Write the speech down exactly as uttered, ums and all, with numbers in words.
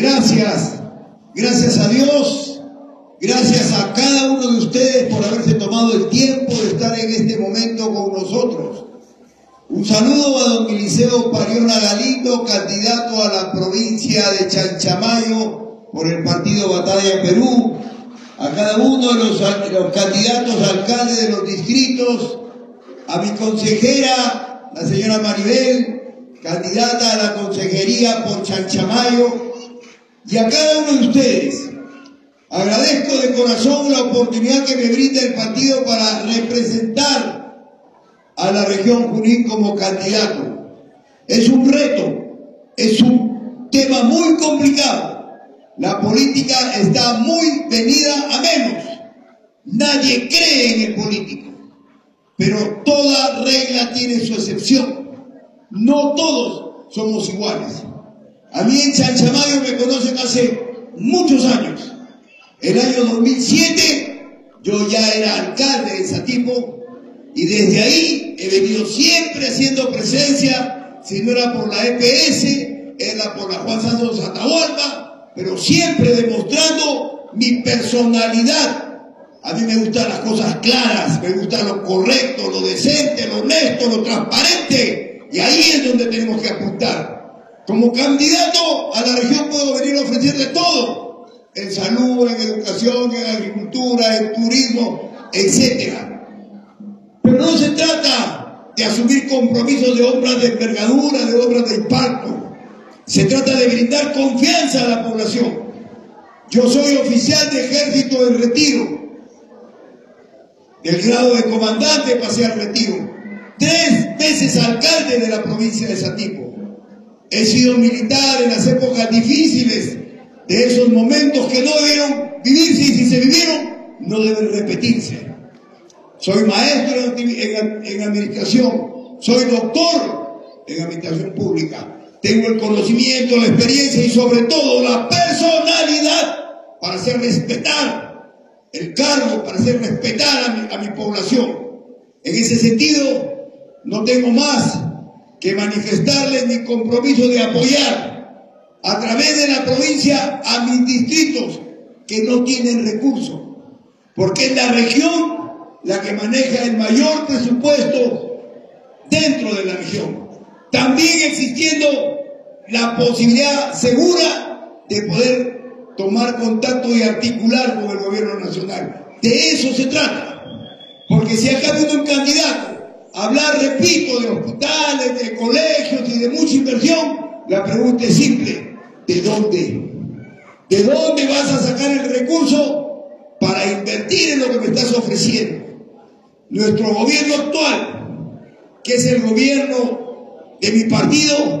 gracias, gracias a Dios, gracias a cada uno de ustedes por haberse tomado el tiempo de estar en este momento con nosotros. Un saludo a don Eliseo Pariona Galindo, candidato a la provincia de Chanchamayo por el partido Batalla Perú, a cada uno de los, los candidatos a alcaldes de los distritos, a mi consejera, la señora Maribel, candidata a la consejería por Chanchamayo, y a cada uno de ustedes. Agradezco de corazón la oportunidad que me brinda el partido para representar a la región Junín como candidato. Es un reto, es un tema muy complicado. La política está muy venida a menos. Nadie cree en el político, pero toda regla tiene su excepción. No todos somos iguales. A mí en Chanchamayo me conocen hace muchos años. El año dos mil siete yo ya era alcalde de Satipo y desde ahí he venido siempre haciendo presencia, si no era por la E P S, era por la Juan Santos Atahualpa, pero siempre demostrando mi personalidad. A mí me gustan las cosas claras, me gusta lo correcto, lo decente, lo honesto, lo transparente, y ahí es donde tenemos que apuntar. Como candidato a la región puedo venir a ofrecerle todo, en salud, en educación, en agricultura, en turismo, etcétera. Pero no se trata de asumir compromisos de obras de envergadura, de obras de impacto. Se trata de brindar confianza a la población. Yo soy oficial de ejército en retiro. Del grado de comandante pasé al retiro. Tres veces alcalde de la provincia de Satipo. He sido militar en las épocas difíciles de esos momentos que no debieron vivirse, y si se vivieron, no deben repetirse. Soy maestro en, en, en administración, soy doctor en administración pública. Tengo el conocimiento, la experiencia y sobre todo la personalidad para hacer respetar el cargo, para hacer respetar a mi, a mi población. En ese sentido, no tengo más que manifestarles mi compromiso de apoyar a través de la provincia a mis distritos que no tienen recursos, porque es la región la que maneja el mayor presupuesto dentro de la región. También existiendo la posibilidad segura de poder tomar contacto y articular con el gobierno nacional. De eso se trata. Porque si acá viene un candidato a hablar, repito, de hospitales, de colegios y de mucha inversión, la pregunta es simple: ¿de dónde? ¿De dónde vas a sacar el recurso para invertir en lo que me estás ofreciendo? Nuestro gobierno actual, que es el gobierno de mi partido,